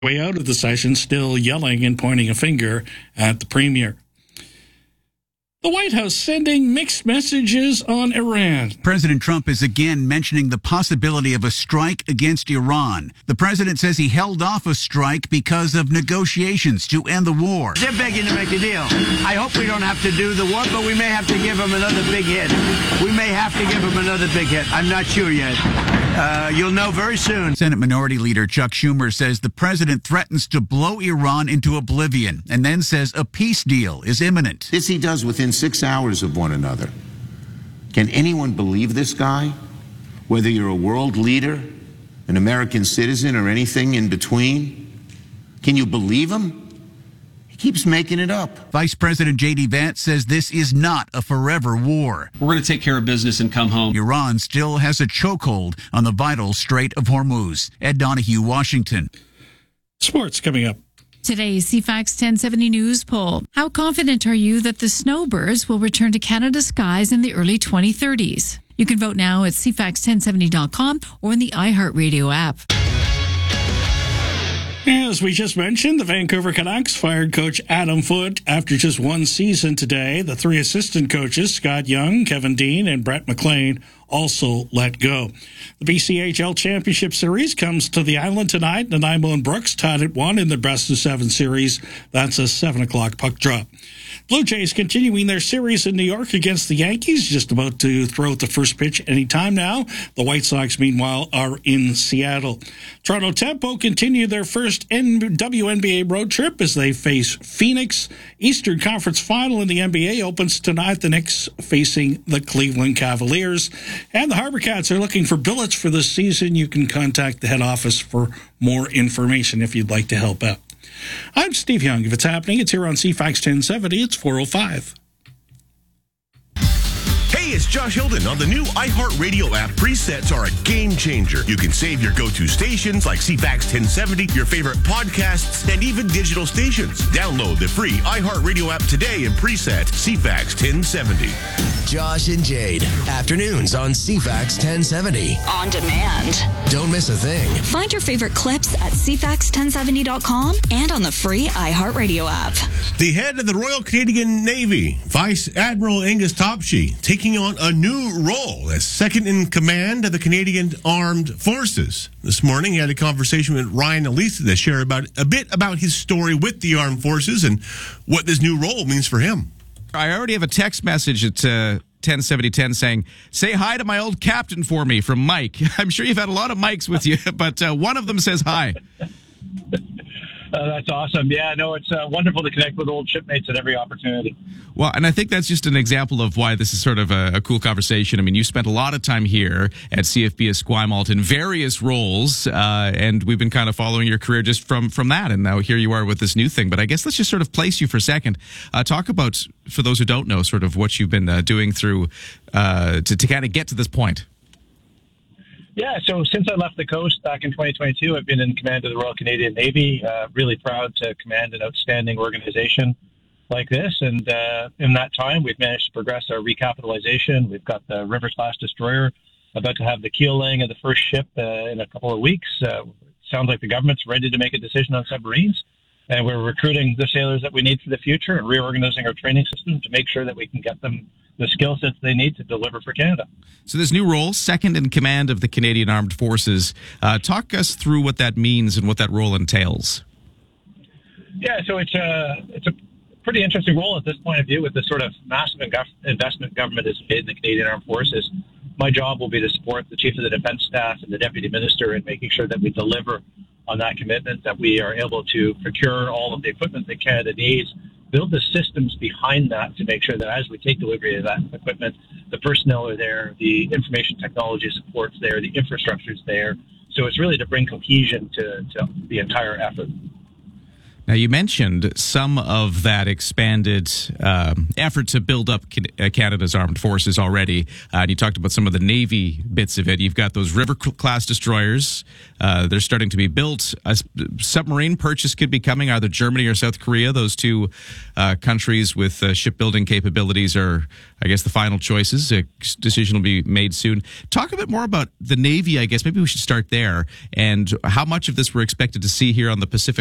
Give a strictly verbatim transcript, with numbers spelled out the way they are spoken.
way out of the session, still yelling and pointing a finger at the premier. The White House sending mixed messages on Iran. President Trump is again mentioning the possibility of a strike against Iran. The president says he held off a strike because of negotiations to end the war. They're begging to make a deal. I hope we don't have to do the war, but we may have to give them another big hit. We may have to give them another big hit. I'm not sure yet. Uh, you'll know very soon. Senate Minority Leader Chuck Schumer says the president threatens to blow Iran into oblivion and then says a peace deal is imminent. This he does within six hours of one another. Can anyone believe this guy? Whether you're a world leader, an American citizen, or anything in between? Can you believe him? He keeps making it up. Vice President J D Vance says this is not a forever war. We're going to take care of business and come home. Iran still has a chokehold on the vital Strait of Hormuz. Ed Donahue, Washington. Sports coming up. Today's C FAX ten seventy News poll. How confident are you that the snowbirds will return to Canada's skies in the early twenty thirties? You can vote now at C FAX ten seventy dot com or in the iHeartRadio app. As we just mentioned, the Vancouver Canucks fired coach Adam Foote after just one season today. The three assistant coaches, Scott Young, Kevin Dean, and Brett McLean, also let go. The B C H L Championship Series comes to the island tonight. Nanaimo and Brooks tied at one in the best of seven series. That's a seven o'clock puck drop. Blue Jays continuing their series in New York against the Yankees, just about to throw out the first pitch any time now. The White Sox, meanwhile, are in Seattle. Toronto Tempo continue their first W N B A road trip as they face Phoenix. Eastern Conference Final in the N B A opens tonight. The Knicks facing the Cleveland Cavaliers. And the Harbor Cats are looking for billets for this season. You can contact the head office for more information if you'd like to help out. I'm Steve Young. If it's happening, it's here on C FAX ten seventy. It's four oh five. Hey, it's Josh Hilden. On the new iHeartRadio app, presets are a game changer. You can save your go-to stations like C FAX ten seventy, your favorite podcasts, and even digital stations. Download the free iHeartRadio app today and preset C FAX ten seventy. Josh and Jade, afternoons on C FAX ten seventy. On demand. Don't miss a thing. Find your favorite clips at C FAX ten seventy dot com and on the free iHeartRadio app. The head of the Royal Canadian Navy, Vice Admiral Angus Topshee, taking on a new role as second in command of the Canadian Armed Forces. This morning, he had a conversation with Ryan Alisa to share about a bit about his story with the Armed Forces and what this new role means for him. I already have a text message at uh, ten seventy ten saying, say hi to my old captain for me from Mike. I'm sure you've had a lot of Mikes with you, but uh, one of them says hi. Uh, that's awesome. Yeah, no, it's uh, wonderful to connect with old shipmates at every opportunity. Well, and I think that's just an example of why this is sort of a, a cool conversation. I mean, you spent a lot of time here at C F B Esquimalt in various roles, uh, and we've been kind of following your career just from, from that, and now here you are with this new thing. But I guess let's just sort of place you for a second. Uh, talk about, for those who don't know, sort of what you've been uh, doing through uh, to, to kind of get to this point. Yeah, so since I left the coast back in twenty twenty-two, I've been in command of the Royal Canadian Navy. Uh, really proud to command an outstanding organization like this. And uh, in that time, we've managed to progress our recapitalization. We've got the River-class destroyer about to have the keel laying of the first ship uh, in a couple of weeks. Uh, sounds like the government's ready to make a decision on submarines. And we're recruiting the sailors that we need for the future and reorganizing our training system to make sure that we can get them the skill sets they need to deliver for Canada. So this new role, second in command of the Canadian Armed Forces, uh, talk us through what that means and what that role entails. Yeah, so it's a, it's a pretty interesting role at this point of view with the sort of massive investment government has made in the Canadian Armed Forces. My job will be to support the Chief of the Defence Staff and the Deputy Minister in making sure that we deliver on that commitment, that we are able to procure all of the equipment that Canada needs, build the systems behind that to make sure that as we take delivery of that equipment, the personnel are there, the information technology support's there, the infrastructure's there. So it's really to bring cohesion to, to the entire effort. Now, you mentioned some of that expanded um, effort to build up Canada's armed forces already. Uh, and you talked about some of the Navy bits of it. You've got those River-class destroyers. Uh, they're starting to be built. A submarine purchase could be coming, either Germany or South Korea. Those two uh, countries with uh, shipbuilding capabilities are, I guess, the final choices. A decision will be made soon. Talk a bit more about the Navy, I guess. Maybe we should start there. And how much of this we're expected to see here on the Pacific